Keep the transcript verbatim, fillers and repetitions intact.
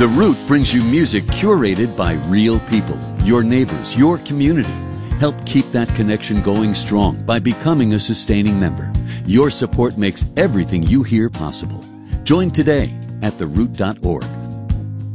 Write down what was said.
The Root brings you music curated by real people, your neighbors, your community. Help keep that connection going strong by becoming a sustaining member. Your support makes everything you hear possible. Join today at the root dot org.